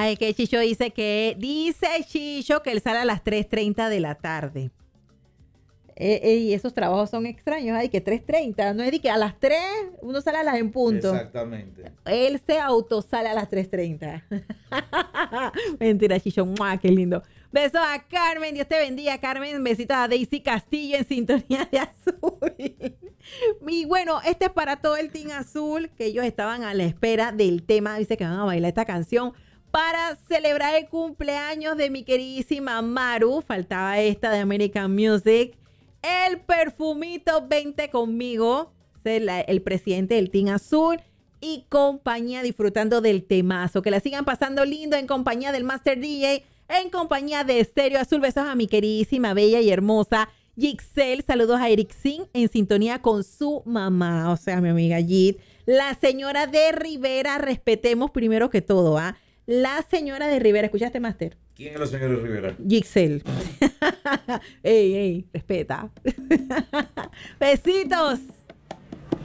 Ay, que Chicho dice Chicho que él sale a las 3:30 de la tarde. Y esos trabajos son extraños. Ay, que 3:30. No es de que a las 3 uno sale a las en punto. Exactamente. Él se autosale a las 3:30. Mentira, Chicho. ¡Mua! Qué lindo. Besos a Carmen. Dios te bendiga, Carmen. Besitos a Daisy Castillo en sintonía de azul. Y bueno, este es para todo el Team Azul, que ellos estaban a la espera del tema. Dice que van a bailar esta canción para celebrar el cumpleaños de mi queridísima Maru. Faltaba esta de American Music. El perfumito, vente conmigo. El presidente del Team Azul y compañía, disfrutando del temazo. Que la sigan pasando lindo en compañía del Master DJ, en compañía de Estéreo Azul. Besos a mi queridísima, bella y hermosa Gixel. Saludos a Eric Sin en sintonía con su mamá, o sea, mi amiga Git. La señora de Rivera, respetemos primero que todo, ¿ah? La señora de Rivera, ¿escuchaste, Master? ¿Quién es la señora de Rivera? Gixel. Ey, respeta. Besitos.